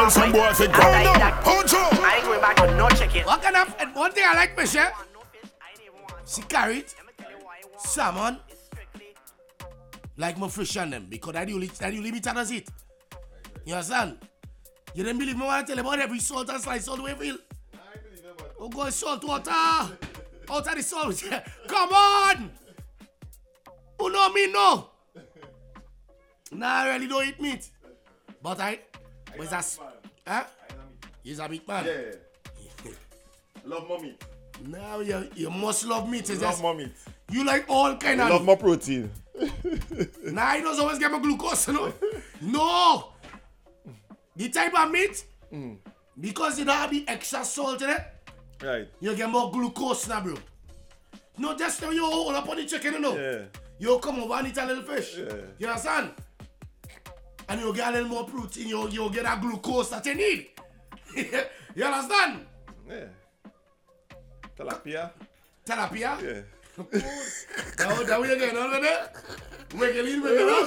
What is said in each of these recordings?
tell some boy to go now. Punch up. I ain't going back to no chicken. What kind of, and one thing I like, Michelle, she carried salmon like my fish and them because that you limit does it. You understand? You didn't believe me when I tell you about every salt and slice all the way feel. Oh, go salt water out of the salt. Come on! Who know me no? Nah, I really don't eat meat. But huh? He's a big man. Yeah. Love more meat. Now you must love meat. Love more meat. You like all kind of. Love more protein. Nah, he doesn't always get my glucose, no. No. The type of meat, because you don't have the extra salt in it, Right. you get more glucose now, bro. No, just now you hold up on the chicken, you know. Yeah. You come over and eat a little fish. Yeah. You understand? And you get a little more protein, you get that glucose that you need. You understand? Yeah. Tilapia. Tilapia? Yeah. That way you get over there. Wiggle in, wiggle out.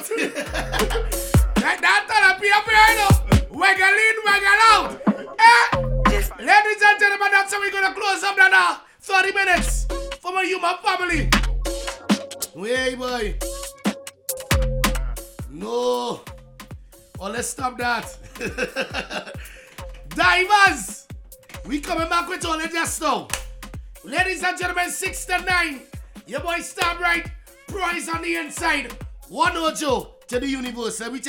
That tilapia for you know. Wiggle in, wiggle out. Ladies and gentlemen, that's how we're going to close up now. 30 minutes for my human family. Hey, boy. No. Oh, let's stop that. Divers. We coming back with all of just now. Ladies and gentlemen, 6 to 9. Your boy Stab Right. Prize on the inside. 1 Ojo to the universe.